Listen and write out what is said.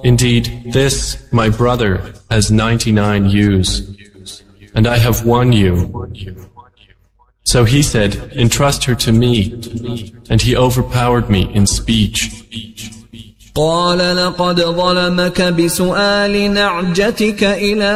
Indeed, this, my brother, has 99 ewes, and I have one ewe. So he said, entrust her to me, and he overpowered me in speech. قال لقد ظلمك بسؤال نعجتك إلى